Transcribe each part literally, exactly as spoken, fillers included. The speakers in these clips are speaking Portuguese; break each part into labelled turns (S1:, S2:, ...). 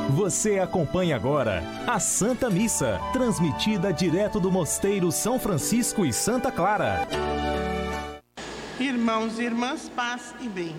S1: Você acompanha agora a Santa Missa, transmitida direto do Mosteiro São Francisco e Santa Clara.
S2: Irmãos e irmãs, paz e bem.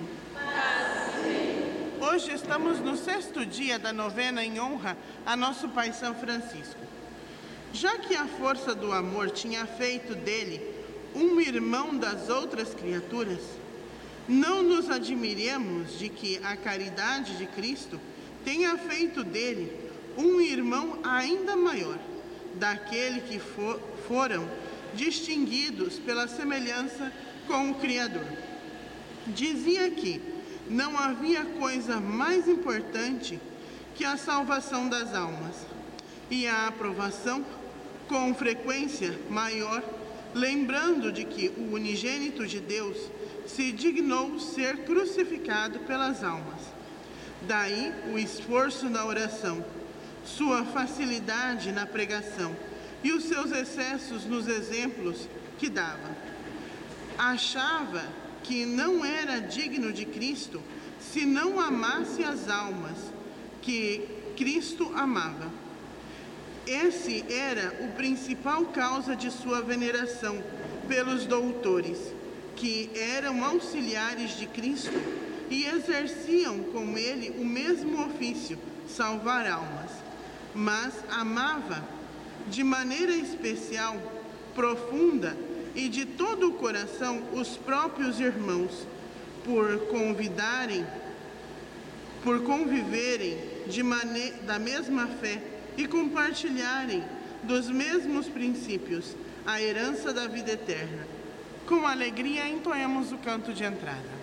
S2: Hoje estamos no sexto dia da novena em honra a nosso Pai São Francisco. Já que a força do amor tinha feito dele um irmão das outras criaturas, não nos admiremos de que a caridade de Cristo tenha feito dele um irmão ainda maior, daquele que for, foram distinguidos pela semelhança com o Criador. Dizia que não havia coisa mais importante que a salvação das almas e a aprovação com frequência maior, lembrando de que o unigênito de Deus se dignou ser crucificado pelas almas. Daí o esforço na oração, sua facilidade na pregação e os seus excessos nos exemplos que dava. Achava que não era digno de Cristo se não amasse as almas que Cristo amava. Esse era o principal causa de sua veneração pelos doutores, que eram auxiliares de Cristo e exerciam com ele o mesmo ofício, salvar almas. Mas amava de maneira especial, profunda e de todo o coração os próprios irmãos, por convidarem, por conviverem de mane- da mesma fé e compartilharem dos mesmos princípios a herança da vida eterna. Com alegria entoemos o canto de entrada.